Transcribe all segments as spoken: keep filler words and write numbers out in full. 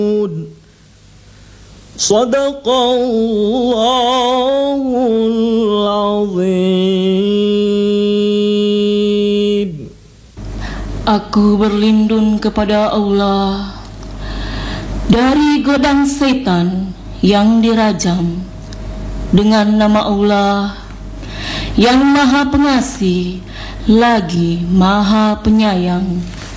Sadaqallahul azim. Aku berlindung kepada Allah dari godaan setan yang dirajam dengan nama Allah yang Maha Pengasih lagi Maha Penyayang.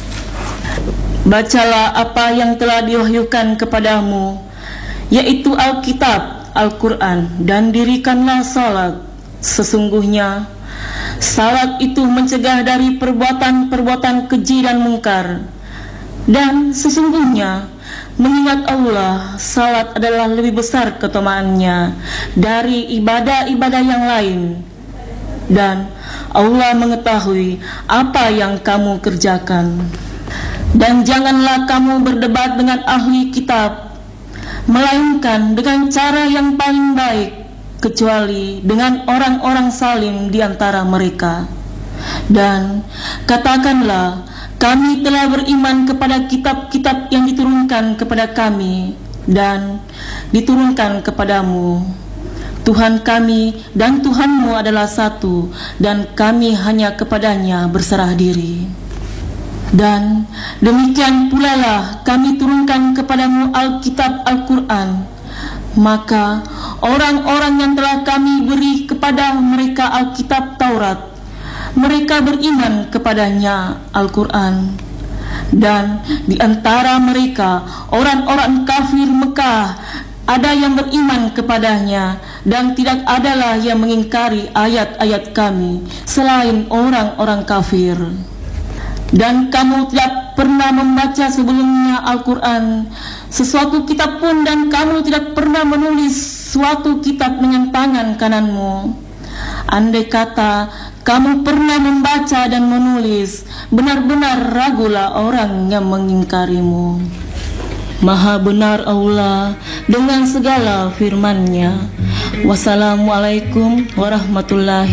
Bacalah apa yang telah diwahyukan kepadamu, yaitu Alkitab, Al-Quran, dan dirikanlah salat. Sesungguhnya salat itu mencegah dari perbuatan-perbuatan keji dan mungkar. Dan sesungguhnya mengingat Allah, salat adalah lebih besar keutamaannya dari ibadah-ibadah yang lain. Dan Allah mengetahui apa yang kamu kerjakan. Dan janganlah kamu berdebat dengan ahli kitab, melainkan dengan cara yang paling baik, kecuali dengan orang-orang salim di antara mereka. Dan katakanlah, kami telah beriman kepada kitab-kitab yang diturunkan kepada kami dan diturunkan kepadamu. Tuhan kami dan Tuhanmu adalah satu, dan kami hanya kepadanya berserah diri. Dan demikian pula lah kami turunkan kepadamu Alkitab, Al-Quran. Maka orang-orang yang telah kami beri kepada mereka Alkitab Taurat, mereka beriman kepadanya Al-Quran. Dan di antara mereka orang-orang kafir Mekah ada yang beriman kepadanya, dan tidak adalah yang mengingkari ayat-ayat kami selain orang-orang kafir. Dan kamu tidak pernah membaca sebelumnya Al-Quran sesuatu kitab pun, dan kamu tidak pernah menulis suatu kitab dengan tangan kananmu. Andai kata kamu pernah membaca dan menulis, benar-benar ragulah orang yang mengingkarimu. Maha benar Allah dengan segala firman-Nya. Wassalamualaikum warahmatullahi